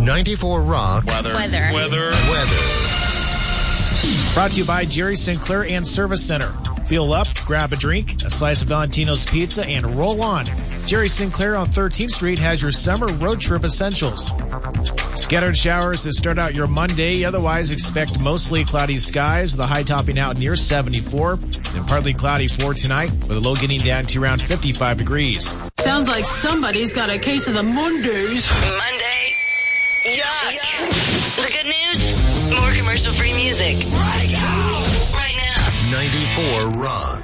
94 Rock. Weather. Brought to you by Jerry Sinclair and Service Center. Fuel up, grab a drink, a slice of Valentino's pizza, and roll on. Jerry Sinclair on 13th Street has your summer road trip essentials. Scattered showers to start out your Monday. Otherwise, expect mostly cloudy skies with a high topping out near 74 and partly cloudy for tonight with a low getting down to around 55 degrees. Sounds like somebody's got a case of the Mondays. Monday. Yuck. The good news? More commercial-free music. Right now. 94 Rock.